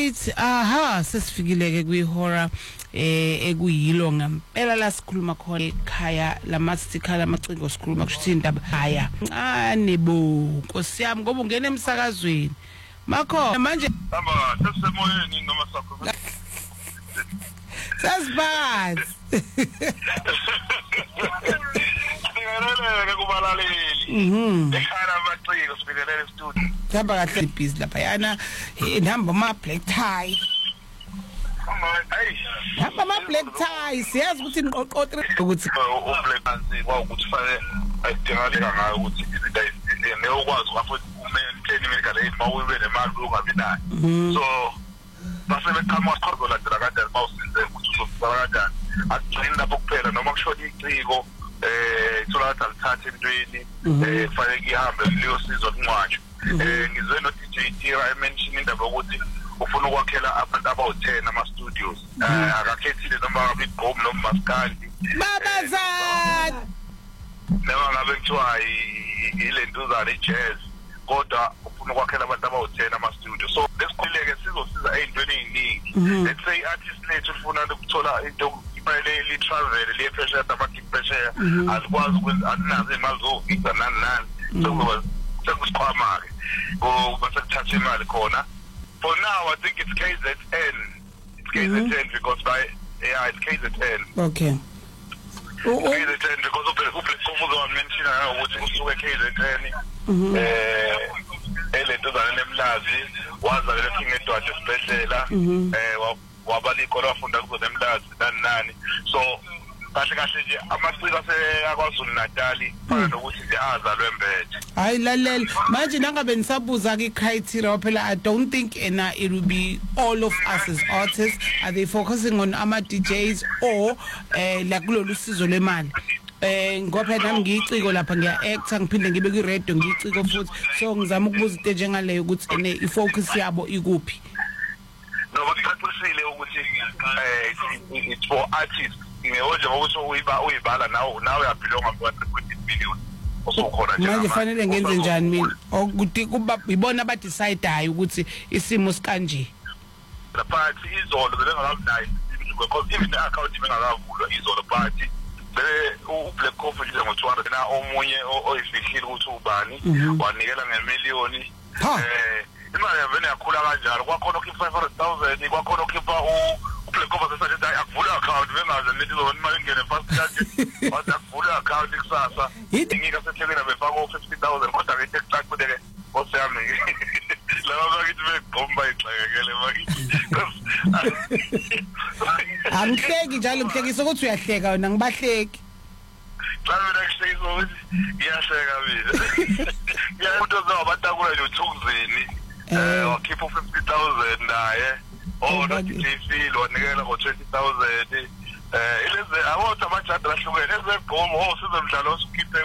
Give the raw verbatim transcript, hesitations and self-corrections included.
right, aha sesifikile ke kwihora eh ekuyilo ngempela la sikhuluma khona ekhaya lamastika lamacingo sikhuluma kusho indaba haya ncane bo Nkosi yami ngoba ungena emsakazweni makho manje hamba sesemoyeni noma sakho sasibaz Sikelele kubalaleli mhm ekhaya amaciko sikelele studio hamba kahle busy lapha yana ihamba ma black tie hamba ma black tie siyazi ukuthi niqoqotre ukuthi ublack phansi kwawukuthi fanele ayidingaleka ngayo ukuthi izinto neyokwazi lapho umaintain medical aid mawube nemali ungabi nayo so base beqhamuka siqhaqo la dela kanjani mawusinze ukuthi uzofaka kanjani agcina lapho kuphela noma kushona iciko eh ithola alithathe intweni eh kufanele ihambe liyosizo kunqwatshwa eh ngizwe no D J Tira mention indaba ukuthi ufuna ukwakhela abantu abawu ten ama studios eh akakhethile noma ngabe igqom noma maskandi babazana noma ngabe kuthiwa ilentuzana ijazz kodwa ufuna ukwakhela abantu abawu ten ama studios so lesikhuleke sizosiza ezintweni eziningi let's say artist lethu ufuna ukuthola into le travel le pressure tabaki pressure alikwazi ukwenza anazi imali zofika nani nani so sekusikhwama ke go basakuthatha imali khona for now I think it's K Z N it's K Z N mm-hmm. because by yeah it's K Z N okay oh, oh. K Z N because of the kufuzo wamention ukuthi kusuke K Z N eh elento zanemlazi waza lethi ngedwaje sibedlela eh wabali ikolo wafunda kuzo nemlazi nani nani so kahle kahle nje amaciko aseyaKwaZulu Natal fana nokuthi nje azalwe mbethe hayi lalela manje nangabe nisabuza ke criteria phela I don't think ena it will be all of us as artists are they focusing on ama D Js or eh la kulolu sizo lemali eh ngoba nami ngiyiciko lapha ngiya actor ngiphinde ngibe ku radio ngiyiciko futhi so ngizama ukubuza into njengaleyo ukuthi ene I focus yabo ikuphi no bakuqaphisile ukuthi eh it's for artists ngeoje ukuthi uyiba uyibala nawe nawe uyabhilonga ku twenty million osokhona nje manje fanele ngenze njani mina ukuthi kuba ibona ba decideayo ukuthi isimo sikanje la party izolo belengakabunayi because even the account bengakavulwa izolo party le u Black Coffee nje ngo-two hundred na omunye oyifihlile ukuthi ubani wanikela ngemillioni eh imali yavene yakhula kanjalo kwakhona ukhipha five hundred thousand kwakhona ukhipha u Black Coffee sesathi akuvula account bengaze nithi zona imali ingene fast charge wathi akuvula account kusasa ngika sehlekela befaka fifty thousand kodwa ke tax kudeke osiyami laba bakithi begqomba ixhekele bakithi angihleki njalo ngihlekisa ukuthi uyahleka wena ngibahleki xa mina kuhlekisa ukuthi iyahleka mina ngiyamuntu ozabatakula nje uthukuzeni eh wakhipha fifty thousand naye oh no D J Phil wanikela ngo twenty thousand eh ileze awotha amajada lahlukene ezegqomo oh sizomdlalo